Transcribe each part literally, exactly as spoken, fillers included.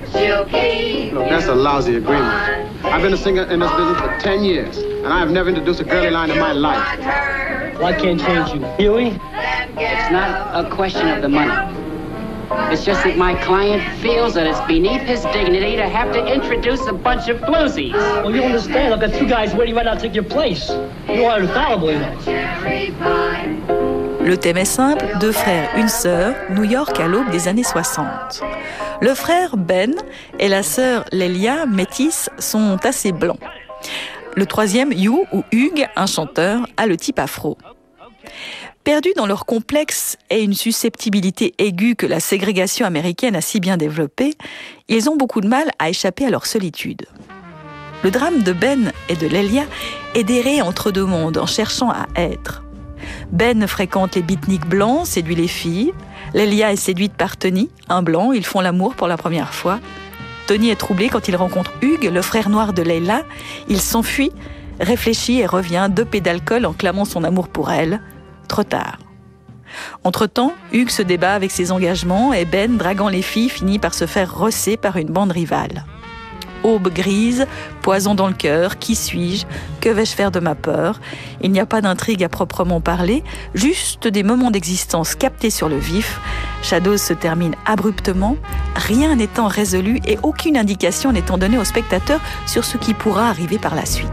Look, that's a lousy agreement. I've been a singer in this business for ten years, and I have never introduced a girly line in my life. Well, I can't change you. Huey? It's not a question of the money. It's just that my client feels that it's beneath his dignity to have to introduce a bunch of bluesies. Well, you understand. I've got two guys waiting right now to take your place. You are infallible, you know. Le thème est simple, deux frères, une sœur, New York à l'aube des années soixante. Le frère Ben et la sœur Lelia, métisse, sont assez blancs. Le troisième, Hugh ou Hugh, un chanteur, a le type afro. Perdus dans leur complexe et une susceptibilité aiguë que la ségrégation américaine a si bien développée, ils ont beaucoup de mal à échapper à leur solitude. Le drame de Ben et de Lelia est d'errer entre deux mondes en cherchant à être. Ben fréquente les beatniks blancs, séduit les filles. Lelia est séduite par Tony, un blanc, ils font l'amour pour la première fois. Tony est troublé quand il rencontre Hugh, le frère noir de Leila. Il s'enfuit, réfléchit et revient, deux pées d'alcool en clamant son amour pour elle. Trop tard. Entre-temps, Hugh se débat avec ses engagements et Ben, draguant les filles, finit par se faire rosser par une bande rivale. Aube grise, poison dans le cœur, qui suis-je? Que vais-je faire de ma peur? Il n'y a pas d'intrigue à proprement parler, juste des moments d'existence captés sur le vif. Shadows se termine abruptement, rien n'étant résolu et aucune indication n'étant donnée au spectateur sur ce qui pourra arriver par la suite.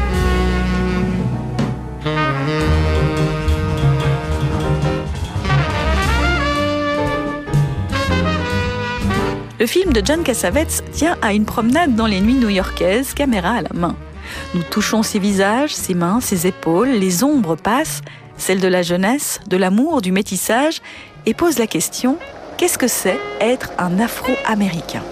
Le film de John Cassavetes tient à une promenade dans les nuits new-yorkaises, caméra à la main. Nous touchons ses visages, ses mains, ses épaules, les ombres passent, celles de la jeunesse, de l'amour, du métissage, et pose la question, qu'est-ce que c'est être un Afro-Américain?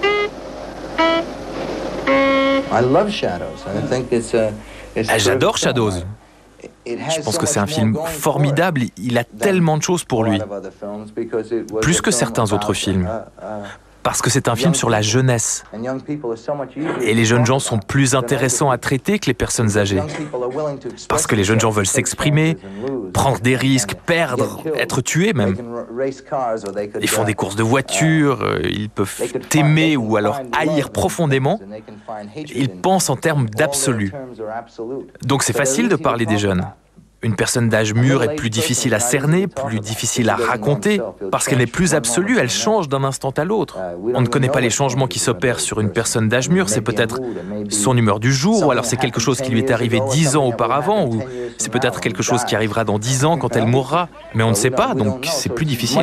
J'adore Shadows. Je pense que c'est un film formidable, il a tellement de choses pour lui. Plus que certains autres films. Parce que c'est un film sur la jeunesse. Et les jeunes gens sont plus intéressants à traiter que les personnes âgées. Parce que les jeunes gens veulent s'exprimer, prendre des risques, perdre, être tués même. Ils font des courses de voiture, ils peuvent t'aimer ou alors haïr profondément. Ils pensent en termes d'absolu. Donc c'est facile de parler des jeunes. Une personne d'âge mûr est plus difficile à cerner, plus difficile à raconter, parce qu'elle n'est plus absolue, elle change d'un instant à l'autre. On ne connaît pas les changements qui s'opèrent sur une personne d'âge mûr, c'est peut-être son humeur du jour, ou alors c'est quelque chose qui lui est arrivé dix ans auparavant, ou c'est peut-être quelque chose qui arrivera dans dix ans quand elle mourra. Mais on ne sait pas, donc c'est plus difficile.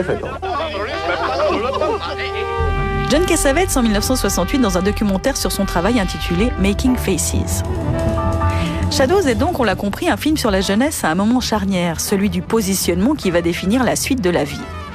John Cassavetes en mille neuf cent soixante-huit dans un documentaire sur son travail intitulé « Making Faces ». Shadows est donc, on l'a compris, un film sur la jeunesse à un moment charnière, celui du positionnement qui va définir la suite de la vie.